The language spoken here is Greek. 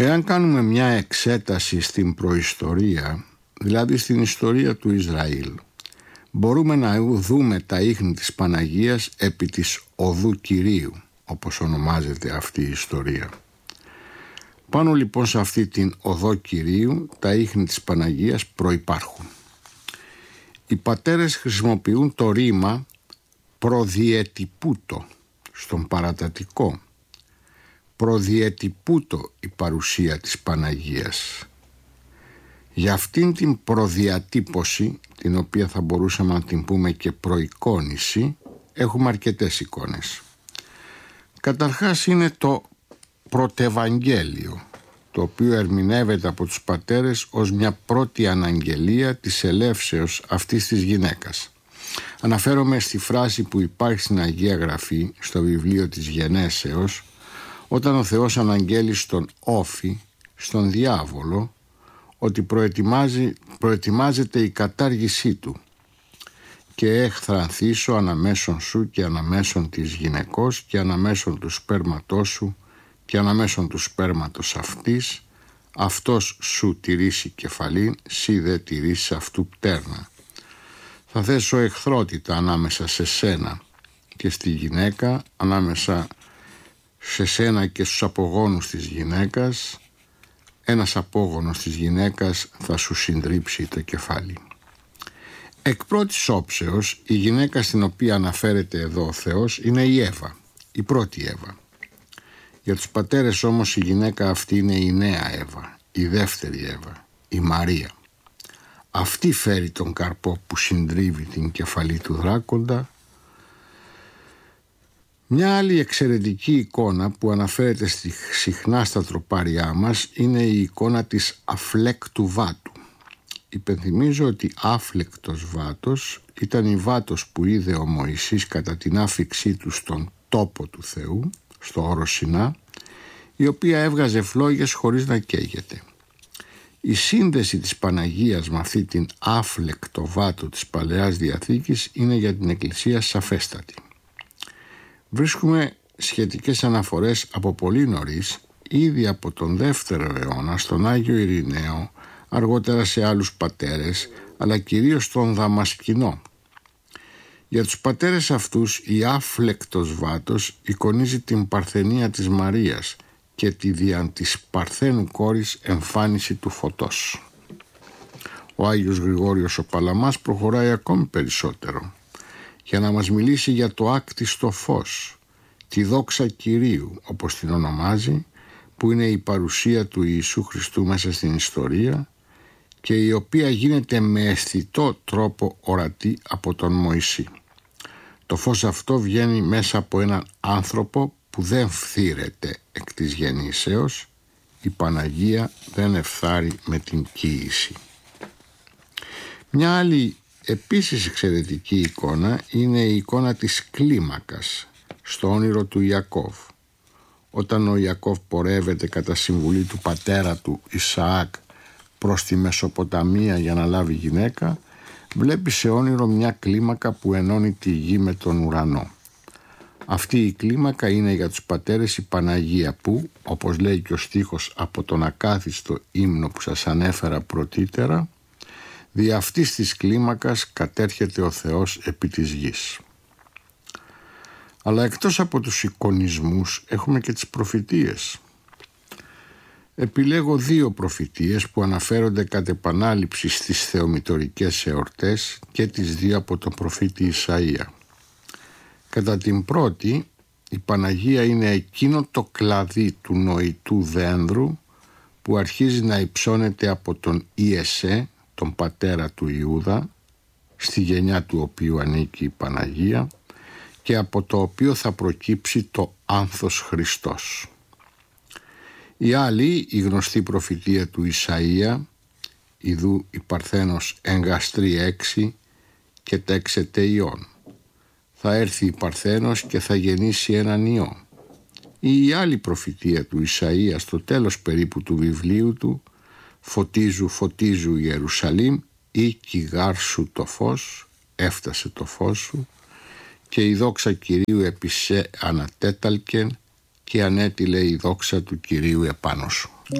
Εάν κάνουμε μια εξέταση στην προϊστορία, δηλαδή στην ιστορία του Ισραήλ, μπορούμε να δούμε τα ίχνη της Παναγίας επί της Οδού Κυρίου, όπως ονομάζεται αυτή η ιστορία. Πάνω λοιπόν σε αυτή την Οδό Κυρίου, τα ίχνη της Παναγίας προϋπάρχουν. Οι πατέρες χρησιμοποιούν το ρήμα προδιετυπούτο στον παρατατικό. Προδιετυπούτο η παρουσία της Παναγίας. Για αυτήν την προδιατύπωση, την οποία θα μπορούσαμε να την πούμε και προεικόνηση, έχουμε αρκετές εικόνες. Καταρχάς είναι το πρωτευαγγέλιο, το οποίο ερμηνεύεται από τους πατέρες ως μια πρώτη αναγγελία της ελεύσεως αυτής της γυναίκας. Αναφέρομαι στη φράση που υπάρχει στην Αγία Γραφή, στο βιβλίο της Γενέσεως, όταν ο Θεός αναγγέλει στον Όφη, στον διάβολο, ότι προετοιμάζεται η κατάργησή του και εχθρανθήσω αναμέσων σου και αναμέσων της γυναικός και αναμέσων του σπέρματός σου και αναμέσων του σπέρματος αυτής, αυτός σου τηρήσει κεφαλήν, σύ δε τηρήσει αυτού πτέρνα. Θα θέσω εχθρότητα ανάμεσα σε σένα και στη γυναίκα, ανάμεσα σε σένα και στους απογόνους της γυναίκας. Ένας απόγονος της γυναίκας θα σου συντρίψει το κεφάλι. Εκ πρώτης όψεως, η γυναίκα στην οποία αναφέρεται εδώ ο Θεός είναι η Εύα, η πρώτη Εύα. Για τους πατέρες όμως η γυναίκα αυτή είναι η νέα Εύα, η δεύτερη Εύα, η Μαρία. Αυτή φέρει τον καρπό που συντρίβει την κεφαλή του δράκοντα. Μια άλλη εξαιρετική εικόνα που αναφέρεται συχνά στα τροπάρια μας είναι η εικόνα της αφλέκτου βάτου. Υπενθυμίζω ότι άφλεκτος βάτος ήταν η βάτος που είδε ο Μωυσής κατά την άφιξή του στον τόπο του Θεού, στο όρο Σινά, η οποία έβγαζε φλόγες χωρίς να καίγεται. Η σύνδεση της Παναγίας με αυτή την άφλεκτο βάτο της Παλαιάς Διαθήκης είναι για την Εκκλησία σαφέστατη. Βρίσκουμε σχετικές αναφορές από πολύ νωρίς, ήδη από τον 2ο αιώνα στον Άγιο Ειρηναίο, αργότερα σε άλλους πατέρες, αλλά κυρίως στον Δαμασκηνό. Για τους πατέρες αυτούς η άφλεκτος βάτος εικονίζει την παρθενία της Μαρίας και τη δια της παρθένου κόρης εμφάνιση του φωτός. Ο Άγιος Γρηγόριος ο Παλαμάς προχωράει ακόμη περισσότερο για να μας μιλήσει για το άκτιστο φως, τη δόξα Κυρίου όπως την ονομάζει, που είναι η παρουσία του Ιησού Χριστού μέσα στην ιστορία και η οποία γίνεται με αισθητό τρόπο ορατή από τον Μωυσή. Το φως αυτό βγαίνει μέσα από έναν άνθρωπο που δεν φθήρεται εκ της γεννήσεως. Η Παναγία δεν εφθάρει με την κοίηση. Μια άλλη επίσης εξαιρετική εικόνα είναι η εικόνα της κλίμακας στο όνειρο του Ιακώβ. Όταν ο Ιακώβ πορεύεται κατά συμβουλή του πατέρα του Ισαάκ προς τη Μεσοποταμία για να λάβει γυναίκα, βλέπει σε όνειρο μια κλίμακα που ενώνει τη γη με τον ουρανό. Αυτή η κλίμακα είναι για τους πατέρες η Παναγία που, όπως λέει και ο στίχος από τον ακάθιστο ύμνο που σας ανέφερα πρωτήτερα, δι' αυτής της κλίμακας κατέρχεται ο Θεός επί της γης. Αλλά εκτός από τους εικονισμούς έχουμε και τις προφητείες. Επιλέγω 2 προφητείες που αναφέρονται κατ' επανάληψη στις θεομητορικές εορτές και τις 2 από τον προφήτη Ισαΐα. Κατά την πρώτη, η Παναγία είναι εκείνο το κλαδί του νοητού δένδρου που αρχίζει να υψώνεται από τον Ιεσέ, τον πατέρα του Ιούδα, στη γενιά του οποίου ανήκει η Παναγία, και από το οποίο θα προκύψει το άνθος Χριστός. Η άλλη, η γνωστή προφητεία του Ισαΐα, ιδού η Παρθένος εγκαστρεί 6 και τέξεται ιών. Θα έρθει η Παρθένος και θα γεννήσει έναν ιό. Ή η άλλη προφητεία του Ισαΐα στο τέλος περίπου του βιβλίου του, φωτίζου φωτίζου Ιερουσαλήμ ή κιγάρ σου το φως, έφτασε το φως σου, και η δόξα Κυρίου επί σε ανατέταλκεν και ανέτειλε η δόξα του Κυρίου επάνω σου.